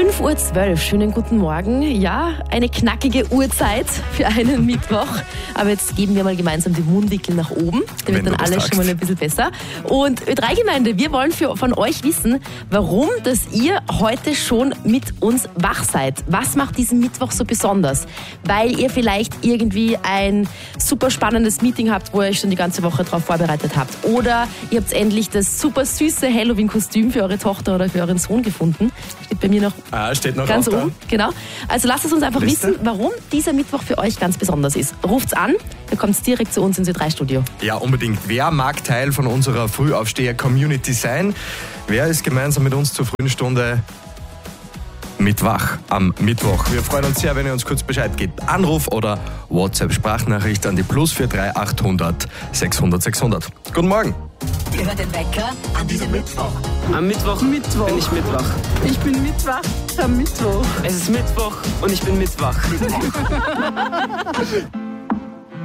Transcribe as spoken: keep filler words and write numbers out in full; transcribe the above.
fünf Uhr zwölf, schönen guten Morgen. Ja, eine knackige Uhrzeit für einen Mittwoch. Aber jetzt geben wir mal gemeinsam den Mundwinkel nach oben. Da wird dann alles schon mal ein bisschen besser. Und Ö drei Gemeinde, wir wollen für, von euch wissen, warum dass ihr heute schon mit uns wach seid. Was macht diesen Mittwoch so besonders? Weil ihr vielleicht irgendwie ein super spannendes Meeting habt, wo ihr euch schon die ganze Woche darauf vorbereitet habt. Oder ihr habt endlich das super süße Halloween-Kostüm für eure Tochter oder für euren Sohn gefunden. Steht bei mir noch, ah, steht noch ganz oben. Da. Genau. Also lasst es uns einfach Liste. wissen, warum dieser Mittwoch für euch ganz besonders ist. Ruft's an, ihr kommt direkt zu uns ins Ö drei Studio. Ja, unbedingt. Wer mag Teil von unserer Frühaufsteher-Community sein? Wer ist gemeinsam mit uns zur frühen Stunde mit wach am Mittwoch? Wir freuen uns sehr, wenn ihr uns kurz Bescheid gebt. Anruf oder WhatsApp-Sprachnachricht an die plus vier drei achthundert sechshundert sechshundert. Guten Morgen. Ihr hört den Wecker an diesem Mittwoch. Am Mittwoch, Mittwoch bin ich mitwach. Ich bin mitwach am Mittwoch. Es ist Mittwoch und ich bin mitwach.